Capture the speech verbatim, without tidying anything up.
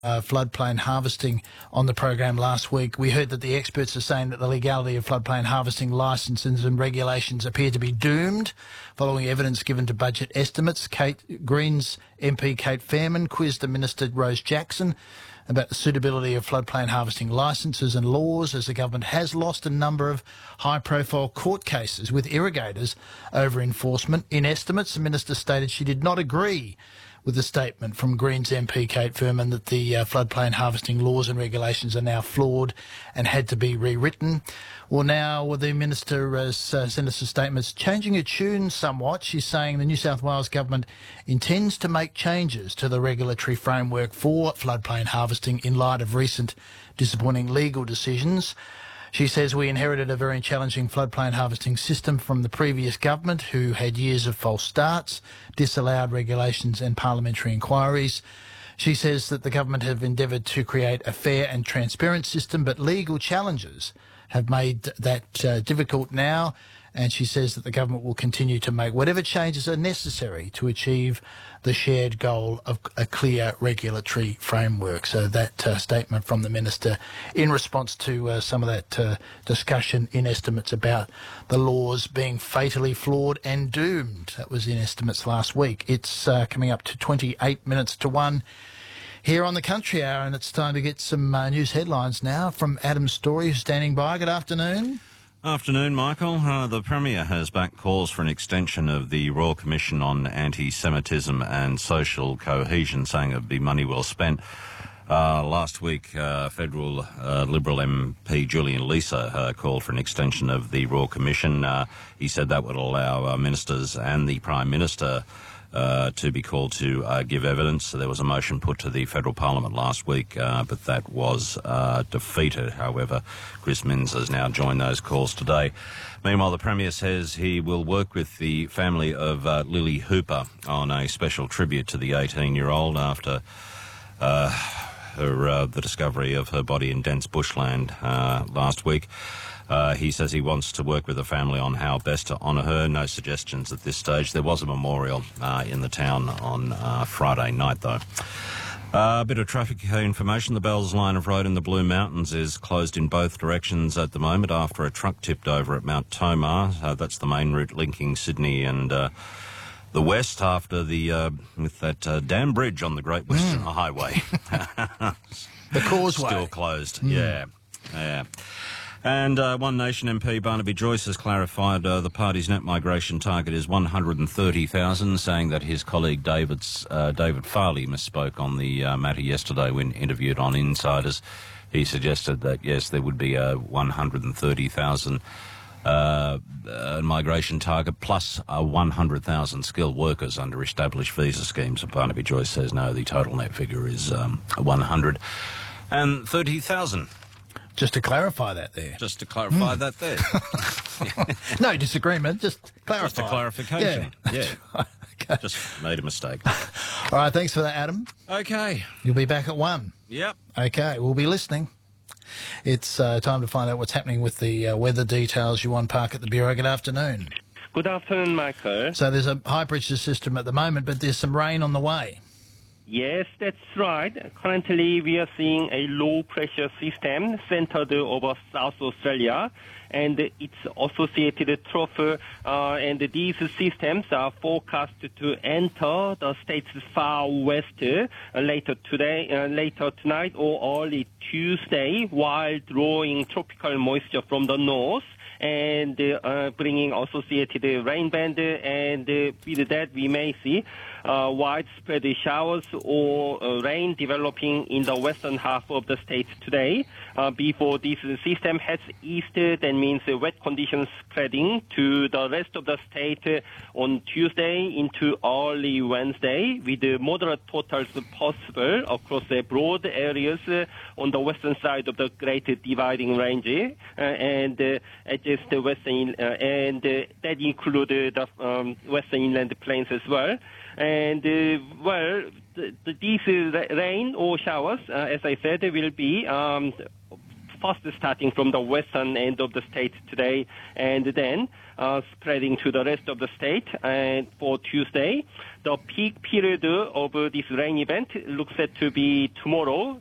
Uh, floodplain harvesting on the program last week. We heard that the experts are saying that the legality of floodplain harvesting licences and regulations appear to be doomed following evidence given to budget estimates. Kate Greens M P Kate Fairman quizzed the Minister Rose Jackson about the suitability of floodplain harvesting licences and laws, as the government has lost a number of high-profile court cases with irrigators over enforcement. In estimates, the Minister stated she did not agree with the statement from Greens M P Kate Fairman that the uh, floodplain harvesting laws and regulations are now flawed and had to be rewritten. Well, now well, the Minister has uh, sent us a statement changing her tune somewhat. She's saying the New South Wales Government intends to make changes to the regulatory framework for floodplain harvesting in light of recent disappointing legal decisions. She says we inherited a very challenging floodplain harvesting system from the previous government, who had years of false starts, disallowed regulations and parliamentary inquiries. She says that the government have endeavoured to create a fair and transparent system, but legal challenges have made that uh, difficult now. And she says that the government will continue to make whatever changes are necessary to achieve the shared goal of a clear regulatory framework. So that uh, statement from the Minister in response to uh, some of that uh, discussion in estimates about the laws being fatally flawed and doomed. That was in estimates last week. It's uh, coming up to twenty-eight minutes to one here on the Country Hour, and it's time to get some uh, news headlines now from Adam Story, who's standing by. Good afternoon. Afternoon, Michael. Uh, the Premier has backed calls for an extension of the Royal Commission on Anti-Semitism and Social Cohesion, saying it would be money well spent. Uh, last week, uh, federal uh, Liberal M P Julian Leeser uh, called for an extension of the Royal Commission. Uh, he said that would allow uh, ministers and the Prime Minister Uh, to be called to uh, give evidence. So there was a motion put to the federal parliament last week, uh, but that was uh, defeated. However, Chris Minns has now joined those calls today. Meanwhile, the Premier says he will work with the family of uh, Lily Hooper on a special tribute to the eighteen-year-old after uh, her uh, the discovery of her body in dense bushland uh, last week. Uh, he says he wants to work with the family on how best to honour her. No suggestions at this stage. There was a memorial uh, in the town on uh, Friday night, though. Uh, a bit of traffic information. The Bells line of road in the Blue Mountains is closed in both directions at the moment after a truck tipped over at Mount Tomar. Uh, that's the main route linking Sydney and uh, the west after the uh, with that uh, dam bridge on the Great Western mm. Highway. The causeway. Still closed, mm. yeah. Yeah. And uh, One Nation M P Barnaby Joyce has clarified uh, the party's net migration target is one hundred thirty thousand, saying that his colleague David's, uh, David Farley misspoke on the uh, matter yesterday when interviewed on Insiders. He suggested that, yes, there would be a one hundred thirty thousand uh, uh, migration target plus uh, one hundred thousand skilled workers under established visa schemes. And Barnaby Joyce says, no, the total net figure is um, one hundred thirty thousand. Just to clarify that there. Just to clarify mm. that there. No disagreement, just clarify. Just a clarification. Yeah. yeah. Right. Okay. Just made a mistake. All right, thanks for that, Adam. Okay. You'll be back at one. Yep. Okay, we'll be listening. It's uh, time to find out what's happening with the uh, weather details. Yuan Park at the Bureau. Good afternoon. Good afternoon, Michael. So there's a high pressure system at the moment, but there's some rain on the way. Yes, that's right. Currently, we are seeing a low-pressure system centered over South Australia, and its associated trough, uh, and these systems are forecast to enter the state's far west uh, later today, uh, later tonight or early Tuesday, while drawing tropical moisture from the north and uh, bringing associated rain band, and uh, with that we may see uh, widespread showers or uh, rain developing in the western half of the state today. Uh, before this system heads east, that means uh, wet conditions spreading to the rest of the state uh, on Tuesday into early Wednesday, with uh, moderate totals possible across uh, broad areas uh, on the western side of the Great Dividing Range, uh, and uh, just the western, uh, and uh, that include uh, the um, western inland plains as well. And, uh, well, the, the, these uh, rain or showers, uh, as I said, will be um, first starting from the western end of the state today, and then uh, spreading to the rest of the state. And for Tuesday, the peak period of this rain event looks set to be tomorrow,